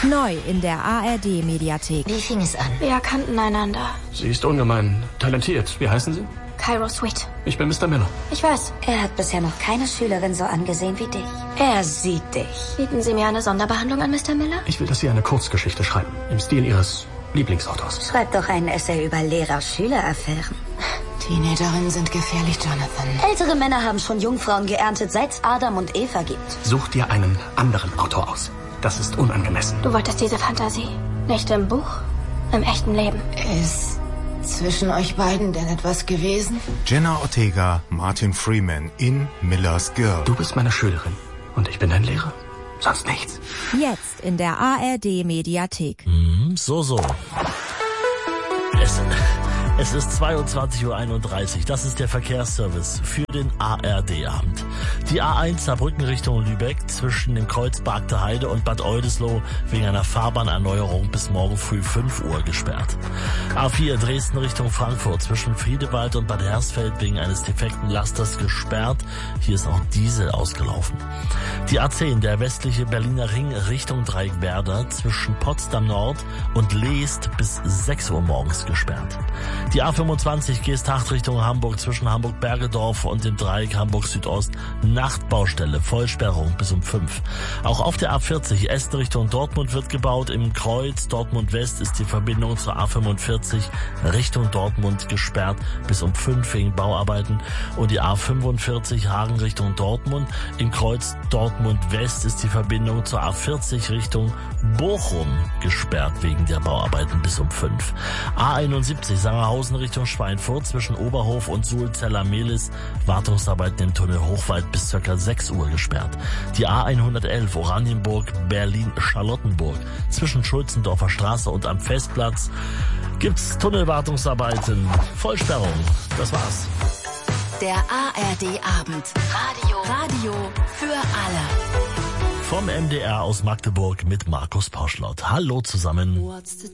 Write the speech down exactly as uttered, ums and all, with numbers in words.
Neu in der A R D-Mediathek. Wie fing es an? Wir kannten einander. Sie ist ungemein talentiert. Wie heißen Sie? Cairo Sweet. Ich bin Mister Miller. Ich weiß. Er hat bisher noch keine Schülerin so angesehen wie dich. Er sieht dich. Bieten Sie mir eine Sonderbehandlung an, Mister Miller? Ich will, dass Sie eine Kurzgeschichte schreiben. Im Stil Ihres Lieblingsautors. Schreib doch einen Essay über Lehrer-Schüler-Affären. Teenagerinnen sind gefährlich, Jonathan. Ältere Männer haben schon Jungfrauen geerntet, seit es Adam und Eva gibt. Such dir einen anderen Autor aus. Das ist unangemessen. Du wolltest diese Fantasie. Nicht im Buch, im echten Leben. Ist zwischen euch beiden denn etwas gewesen? Jenna Ortega, Martin Freeman in Miller's Girl. Du bist meine Schülerin und ich bin dein Lehrer. Sonst nichts. Jetzt in der A R D-Mediathek. Mm, so, so. Es, es ist zweiundzwanzig Uhr einunddreißig. Das ist der Verkehrsservice für den A R D-Abend. Die A eins Saarbrücken Richtung Lübeck zwischen dem Kreuz Bargte Heide und Bad Oldesloe wegen einer Fahrbahnerneuerung bis morgen früh fünf Uhr gesperrt. A vier Dresden Richtung Frankfurt zwischen Friedewald und Bad Hersfeld wegen eines defekten Lasters gesperrt. Hier ist auch Diesel ausgelaufen. Die A zehn, der westliche Berliner Ring Richtung Dreieckwerder zwischen Potsdam Nord und Leest bis sechs Uhr morgens gesperrt. Die A fünfundzwanzig Geesthacht Richtung Hamburg zwischen Hamburg-Bergedorf und dem Dreieck Hamburg-Südost. Nachtbaustelle, Vollsperrung bis um fünf. Auch auf der A vierzig Essen Richtung Dortmund wird gebaut. Im Kreuz Dortmund West ist die Verbindung zur A fünfundvierzig Richtung Dortmund gesperrt bis um fünf wegen Bauarbeiten. Und die A fünfundvierzig Hagen Richtung Dortmund. Im Kreuz Dortmund West ist die Verbindung zur A vierzig Richtung Bochum gesperrt wegen der Bauarbeiten bis um fünf. A einundsiebzig Sangerhausen Richtung Schweinfurt zwischen Oberhof und Suhlzeller-Mehlis. Wartungsarbeiten im Tunnel Hochwald bis ca. sechs Uhr gesperrt. Die A hundertelf Oranienburg Berlin-Charlottenburg zwischen Schulzendorfer Straße und am Festplatz gibt's Tunnelwartungsarbeiten. Vollsperrung. Das war's. Der A R D-Abend. Radio. Radio für alle. Vom M D R aus Magdeburg mit Markus Pauschlott. Hallo zusammen. What's the